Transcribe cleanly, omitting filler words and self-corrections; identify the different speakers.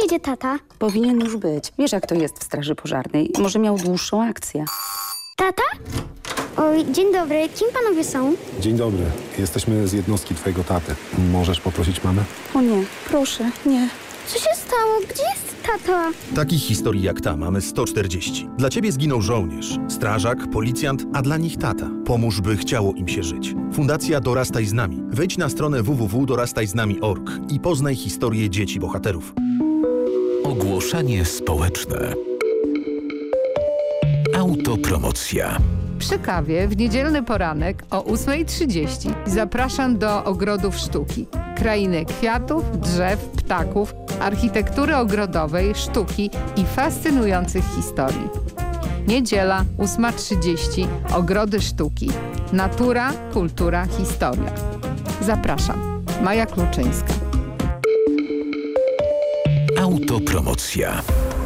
Speaker 1: jedzie tata?
Speaker 2: Powinien już być. Wiesz, jak to jest w straży pożarnej. Może miał dłuższą akcję.
Speaker 1: Tata? Oj, dzień dobry. Kim panowie są?
Speaker 3: Dzień dobry. Jesteśmy z jednostki twojego taty. Możesz poprosić mamę?
Speaker 2: O nie, proszę, nie.
Speaker 1: Co się stało? Gdzie jest tata?
Speaker 4: Takich historii jak ta mamy 140. Dla ciebie zginął żołnierz, strażak, policjant, a dla nich tata. Pomóż, by chciało im się żyć. Fundacja Dorastaj z nami. Wejdź na stronę www.dorastajznami.org i poznaj historię dzieci bohaterów.
Speaker 5: Ogłoszenie społeczne. Autopromocja.
Speaker 6: Przy kawie w niedzielny poranek o 8:30 zapraszam do ogrodów sztuki. Krainy kwiatów, drzew, ptaków, architektury ogrodowej, sztuki i fascynujących historii. Niedziela, 8:30. Ogrody sztuki. Natura, kultura, historia. Zapraszam. Maja Kluczyńska.
Speaker 5: Autopromocja.